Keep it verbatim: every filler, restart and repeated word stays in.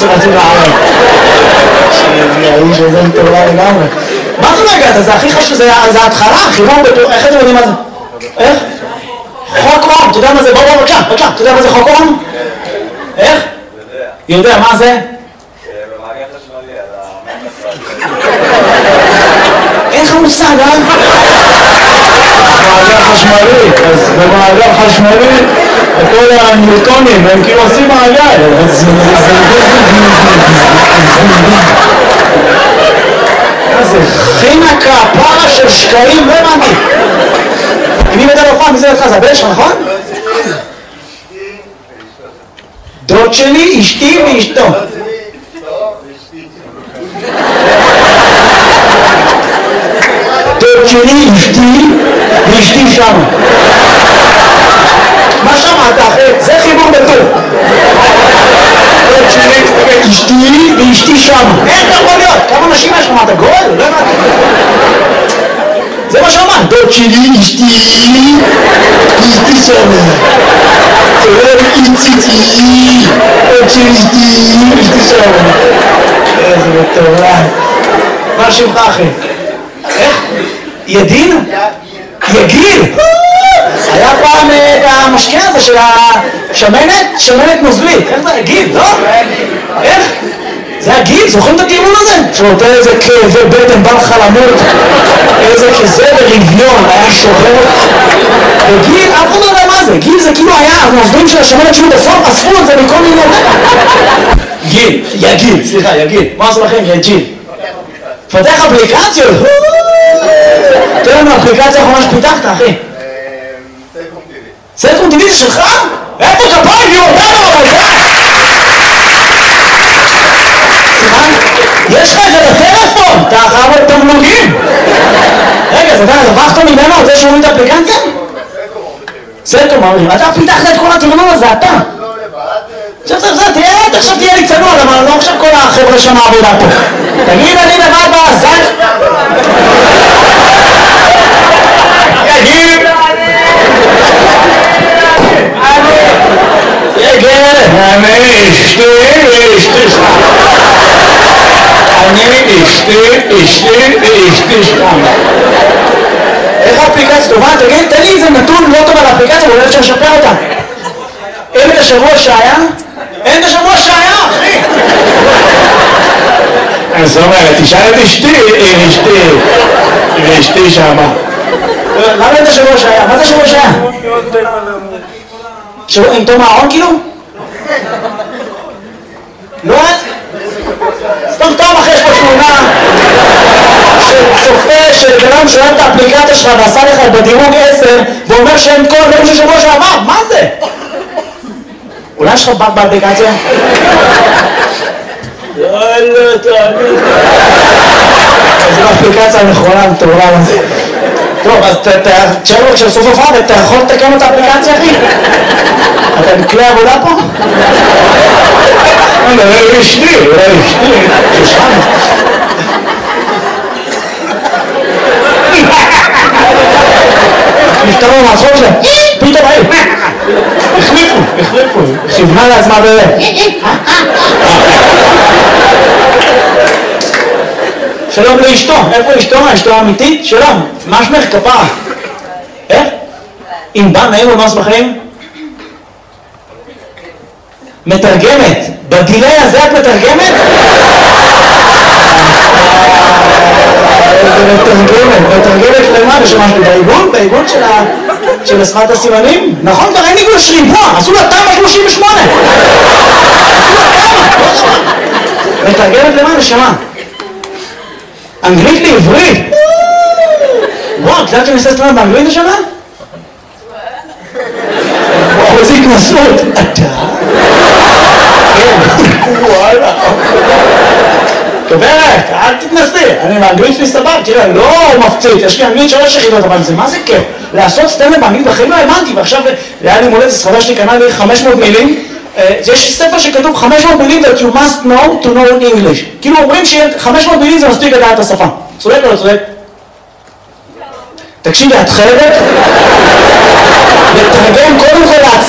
שרצים לערב. שהאיש הזה מטורלל לגמרי. מה זה רגע? זה הכי חשוב, זה ההתחלה, חיבור בטור, איך אתם יודעים מה זה? איך? חוק אום, אתה יודע מה זה? בוא בוא בבקשה, בבקשה, אתה יודע מה זה חוק אום? איך? יודע, מה זה? במעגל חשמלי, על המעגל אין לך מושג, אה? מעגל חשמלי, אז במעגל חשמלי כל הניוטונים הם כאילו עושים מעגל. מה זה? חינקה, פרה של שקעים, לא הבנתי. מי מדע לא פעם, מי זה לך? זה הבן שלך, נכון? דוד שלי, אשתי ואשתו. דוד שלי, אשתי ואשתי שם. מה שמעת אחי? זה חיבור בטור. דוד שלי, אשתי ואשתי שם. איך אתה יכול להיות? כמה נשים יש לך? מה אתה גול? לא הבנתי. זה מה שאמרת. דוד שלי, אשתי ואשתי שם. איציצי, עוד שלי אשתי, אשתי שם. איזה מטורף. מה שמך אחי? איך? ידין? יגיל? היה פעם את המשקה הזה של השמנת, שמנת נוזלית. איך זה? גיל, לא? איך? זה הגיל? זוכרים את הטיעון הזה? שנותן איזה כאבי בטן, בא לך למות, איזה כזה ברביון, היה שובר. וגיל, אף אחד לא יודע מה זה. גיל זה כאילו היה, הנוזלים של השמנת שהוא בסוף אספו את זה מכל מיני... גיל, יגיל, סליחה, יגיל. מה עשו לכם? יג'יל. פתח אפליקציות. תראה לנו, אפליקציה האחרונה שפיתחת, אחי. סלקום טיווי זה שלך? איפה כפיים? יהיו אותנו, אבל זה! סליחה? יש לך את זה בטלפון! אתה אחר עוד תמלוגים! רגע, אז אתה רווחת ממנו על זה שהוא את האפליקציה? סלקום, אמרים, אתה פיתחת את כל התרנון הזה, אתה! עכשיו, עכשיו, עכשיו, תראה, עכשיו תהיה לי צנוע, אבל לא עכשיו כל החבר'ה שם העבודה פה. תגיד, אני לבד בעזל? יגיד! יגיד! אני אשתי, אשתי שם. אני אשתי, אשתי, אשתי שם. איך האפליקציה טובה? תגיד, תן לי איזה נתון לא טוב על האפליקציה, ואולי אפשר לשפר אותה. אין את השבוע שהיה? אין את השבוע שהיה, אחי! אז זאת אומרת, תשאל את אשתי, אשתי, ואשתי שמה. למה אין את השבוע שהיה? מה זה השבוע שהיה? שבוע עם תום הארון כאילו? לא היה? סתם סתם אחרי יש פה תמונה שצופה שבנם שואל את האפליקציה שלך ועשה לך בדירוג עשר ואומר שאין כל הדברים של שבוע שעבר, מה זה? אולי יש לך בק באפליקציה? יאללה, תאמין. זו האפליקציה הנכונה, מטורלל הזה. טוב, אז תשאר לו כשסוף הופעה, אתה יכול לתקן את האפליקציה, אחי? אתה בכלי עבודה פה? אני אולי אשתי, אולי אשתי. שושן. נפטרו מהצחוק שלהם. פתאום היו. החליפו, החליפו. כיוונה לעצמה בזה. שלום לאשתו. איפה אשתו? אשתו האמיתית? שלום. מה שמך? כפרה. איך? אם בא נעים ומה שמחים? מתרגמת. בדילי הזה את מתרגמת? איזה מתרגמת. מתרגמת למה? ושמשהו בעיגון? בעיגון של שפת הסימנים? נכון, כבר אין עיגון שריבוע. עשו לה תמ"א שלושים ושמונה. מתרגמת למה? נשמה. אנגלית לעברית. וואו, את יודעת שאני עושה סטרנד באנגלית השנה? וואו, איזה התנסות. אתה? וואלה. דוברת, אל תתנסי. אני באנגלית שלי סבב, תראה, לא מפציץ. יש לי אנגלית שלוש יחידות, אבל זה מה זה כיף? לעשות סטנדאפ באנגלית בחיים לא האמנתי, ועכשיו היה לי מולדת, ספרה שלי קנה לי חמש מאות מילים. יש ספר שכתוב חמש מאות מילים that you must know to know English. כאילו אומרים ש-חמש מאות מילים זה מספיק לדעת את השפה. צודק או לא צודק? תקשיבי, את חייבת לתרגם קודם כל